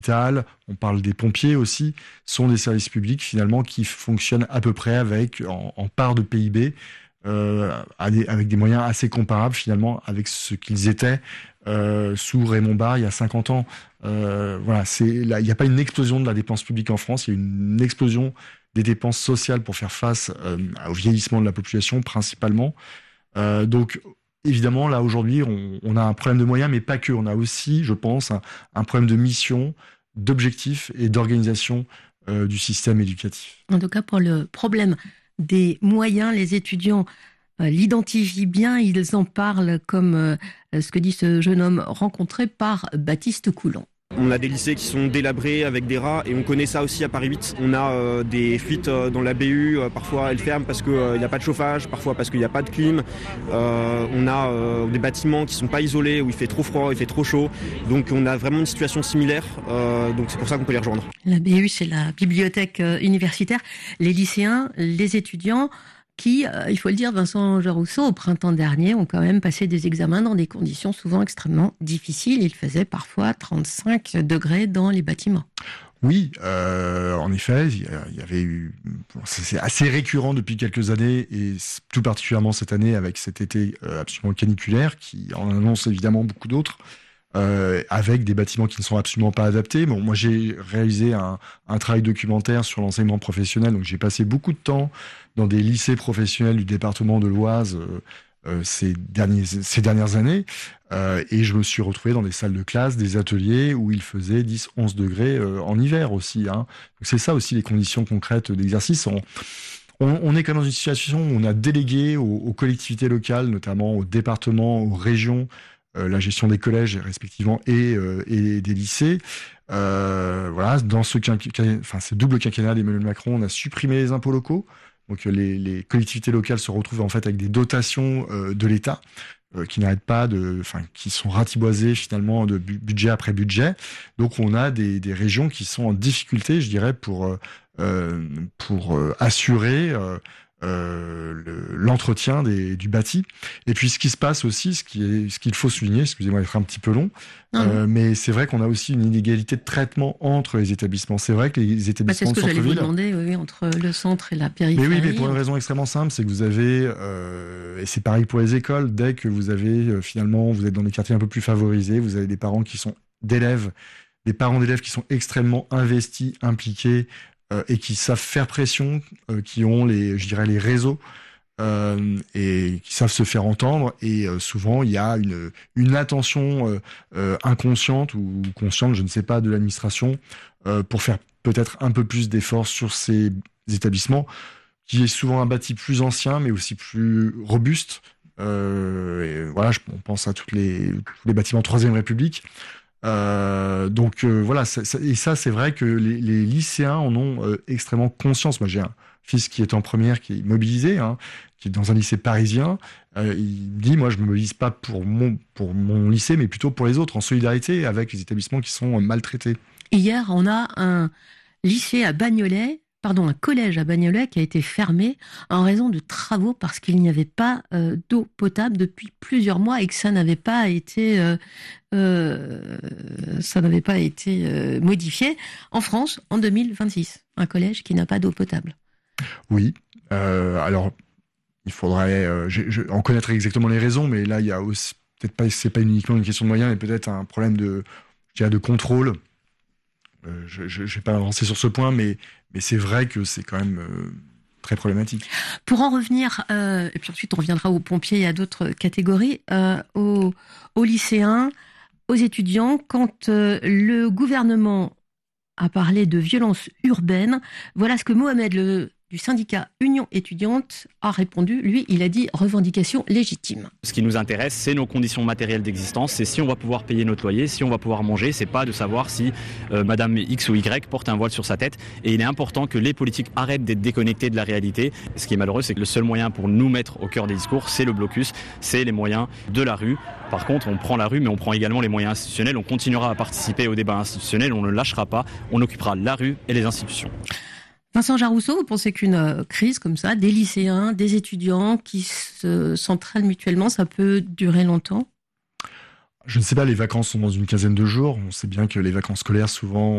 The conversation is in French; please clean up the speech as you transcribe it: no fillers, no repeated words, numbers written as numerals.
on parle des pompiers aussi, sont des services publics finalement qui fonctionnent à peu près avec en part de PIB, avec des moyens assez comparables finalement avec ce qu'ils étaient sous Raymond Barre il y a 50 ans. Voilà, il n'y a pas une explosion de la dépense publique en France, il y a une explosion des dépenses sociales pour faire face au vieillissement de la population principalement. Donc évidemment, là aujourd'hui, on a un problème de moyens, mais pas que. On a aussi, je pense, un problème de mission, d'objectifs et d'organisation du système éducatif. En tout cas, pour le problème des moyens, les étudiants l'identifient bien, ils en parlent comme ce que dit ce jeune homme rencontré par Baptiste Coulon. On a des lycées qui sont délabrés avec des rats et on connaît ça aussi à Paris 8. On a des fuites dans la BU, parfois elles ferment parce qu'il n'y a pas de chauffage, parfois parce qu'il n'y a pas de clim. On a des bâtiments qui ne sont pas isolés, où il fait trop froid, il fait trop chaud. Donc on a vraiment une situation similaire, donc c'est pour ça qu'on peut les rejoindre. La BU, c'est la bibliothèque universitaire. Les lycéens, les étudiants qui, il faut le dire, Vincent Jarousseau, au printemps dernier, ont quand même passé des examens dans des conditions souvent extrêmement difficiles. Il faisait parfois 35 degrés dans les bâtiments. Oui, en effet, il y avait eu... C'est assez récurrent depuis quelques années, et tout particulièrement cette année avec cet été absolument caniculaire, qui en annonce évidemment beaucoup d'autres. Avec des bâtiments qui ne sont absolument pas adaptés. Bon, moi, j'ai réalisé un travail documentaire sur l'enseignement professionnel, donc j'ai passé beaucoup de temps dans des lycées professionnels du département de l'Oise ces dernières années, et je me suis retrouvé dans des salles de classe, des ateliers où il faisait 10-11 degrés en hiver aussi. Hein. Donc c'est ça aussi les conditions concrètes d'exercice. On est quand même dans une situation où on a délégué aux collectivités locales, notamment aux départements, aux régions, la gestion des collèges respectivement et des lycées. Voilà, dans ce double quinquennat d'Emmanuel Macron, on a supprimé les impôts locaux. Donc les collectivités locales se retrouvent en fait avec des dotations de l'État qui n'arrêtent pas qui sont ratiboisées finalement de budget après budget. Donc on a des régions qui sont en difficulté, je dirais, pour assurer l'entretien du bâti. Et puis ce qui se passe aussi, ce qu'il faut souligner, excusez-moi d'être un petit peu long, mais c'est vrai qu'on a aussi une inégalité de traitement entre les établissements. C'est vrai que les établissements de centre-ville... C'est ce que j'allais vous demander, oui, entre le centre et la périphérie. Mais oui, mais pour une raison extrêmement simple, c'est que vous avez, et c'est pareil pour les écoles, dès que vous avez finalement, vous êtes dans des quartiers un peu plus favorisés, vous avez des parents qui sont des parents d'élèves qui sont extrêmement investis, impliqués, et qui savent faire pression, qui ont les réseaux et qui savent se faire entendre. Et souvent, il y a une attention inconsciente ou consciente, je ne sais pas, de l'administration pour faire peut-être un peu plus d'efforts sur ces établissements, qui est souvent un bâti plus ancien, mais aussi plus robuste. Et voilà, on pense à tous les bâtiments Troisième République. Voilà, et ça c'est vrai que les lycéens en ont extrêmement conscience. Moi j'ai un fils qui est en première, qui est mobilisé, hein, qui est dans un lycée parisien. Il dit, moi je me mobilise pas pour mon lycée, mais plutôt pour les autres, en solidarité avec les établissements qui sont maltraités. Hier, on a un collège à Bagnolet qui a été fermé en raison de travaux parce qu'il n'y avait pas d'eau potable depuis plusieurs mois et que ça n'avait pas été modifié en France en 2026. Un collège qui n'a pas d'eau potable. Oui. Alors, il faudrait en connaître exactement les raisons, mais là, il y a aussi peut-être pas, c'est pas uniquement une question de moyens, mais peut-être un problème de contrôle. Je ne vais pas avancer sur ce point, mais c'est vrai que c'est quand même très problématique. Pour en revenir, et puis ensuite on reviendra aux pompiers et à d'autres catégories, aux lycéens, aux étudiants, quand le gouvernement a parlé de violence urbaine, voilà ce que Mohamed, du syndicat Union étudiante, a répondu. Lui, il a dit revendication légitime. Ce qui nous intéresse, c'est nos conditions matérielles d'existence, c'est si on va pouvoir payer notre loyer, si on va pouvoir manger, c'est pas de savoir si Madame X ou Y porte un voile sur sa tête. Et il est important que les politiques arrêtent d'être déconnectés de la réalité. Ce qui est malheureux, c'est que le seul moyen pour nous mettre au cœur des discours, c'est le blocus, c'est les moyens de la rue. Par contre, on prend la rue, mais on prend également les moyens institutionnels. On continuera à participer au débat institutionnel, on ne lâchera pas, on occupera la rue et les institutions. Vincent Jarousseau, vous pensez qu'une crise comme ça, des lycéens, des étudiants qui s'entraînent mutuellement, ça peut durer longtemps ? Je ne sais pas, les vacances sont dans une quinzaine de jours. On sait bien que les vacances scolaires, souvent,